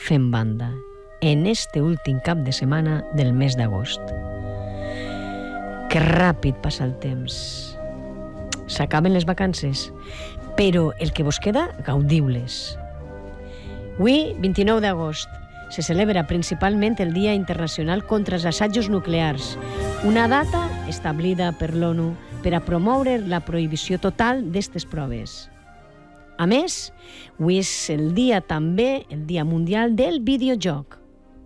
fent banda en este últim cap de setmana del mes d'agost. Que ràpid passa el temps. S'acaben les vacances, però el que vos queda, gaudiu-les. Avui, 29 d'agost, se celebra principalment el Dia Internacional contra els Assajos Nuclears, una data establida per l'ONU per a promoure la prohibició total d'aquestes proves. A més, avui és el dia mundial del videojoc.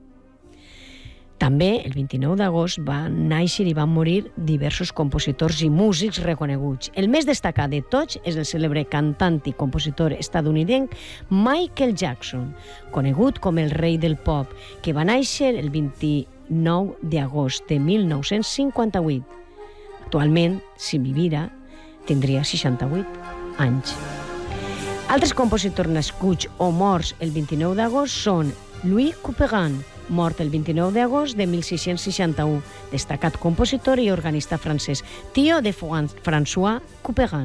També, el 29 d'agost, van néixer i van morir diversos compositors i músics reconeguts. El més destacat de tots és el cèlebre cantant i compositor estatunidenc Michael Jackson, conegut com el rei del pop, que va néixer el 29 d'agost de 1958. Actualment, si vivira, tindria 68 anys. Altres compositors nascuts o morts el 29 d'agost són Louis Couperin, mort el 29 d'agost de 1661, destacat compositor i organista francès, tio de François Couperin.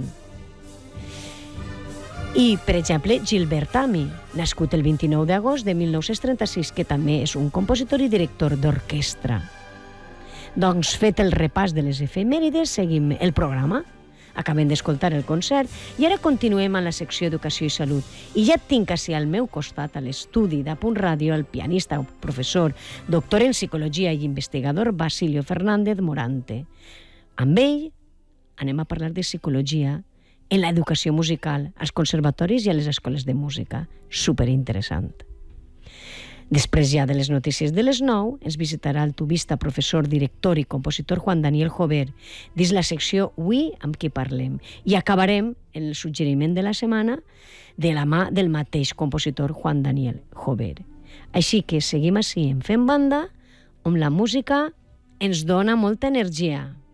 I, per exemple, Gilbert Ami, nascut el 29 d'agost de 1936, que també és un compositor i director d'orquestra. Doncs, fet el repàs de les efemèrides, seguim el programa. Acabem d'escoltar el concert i ara continuem amb la secció Educació i Salut. I ja tinc així al meu costat, a l'estudi d'Apunt Ràdio, el pianista, professor, doctor en Psicologia i investigador Basilio Fernández Morante. Amb ell anem a parlar de psicologia en l'educació musical, als conservatoris i a les escoles de música. Superinteressant. Després ja de les notícies de les 9, ens visitarà el tubista, professor, director i compositor Juan Daniel Jover, dins la secció Avui amb qui parlem. I acabarem el suggeriment de la setmana de la mà del mateix compositor Juan Daniel Jover. Així que seguim així en Fent Banda, on la música ens dona molta energia.